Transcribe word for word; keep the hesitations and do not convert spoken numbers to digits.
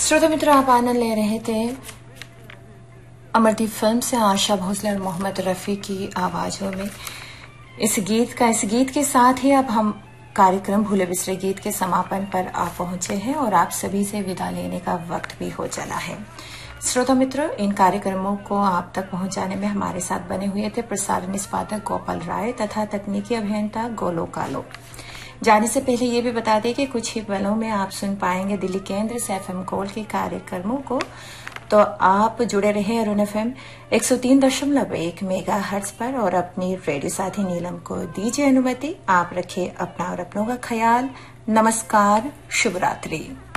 श्रोता मित्रों, आप आनंद ले रहे थे अमरदीप फिल्म से आशा भोसले और मोहम्मद रफी की आवाजों में इस गीत का। इस गीत के साथ ही अब हम कार्यक्रम भूले बिसरे गीत के समापन पर आ पहुंचे हैं और आप सभी से विदा लेने का वक्त भी हो चला है। श्रोता मित्रों, इन कार्यक्रमों को आप तक पहुंचाने में हमारे साथ बने हुए थे प्रसारण निष्पादक गोपाल राय तथा तकनीकी अभियंता गोलो कालो। जाने से पहले ये भी बता दें कि कुछ ही पलों में आप सुन पाएंगे दिल्ली केंद्र से एफएम गोल्ड के कार्यक्रमों को। तो आप जुड़े रहे अरुण एफएम एक सौ तीन दशमलव एक मेगा हर्ट्ज पर और अपनी रेडियो साथी नीलम को दीजिए अनुमति। आप रखिए अपना और अपनों का ख्याल। नमस्कार, शुभ रात्रि।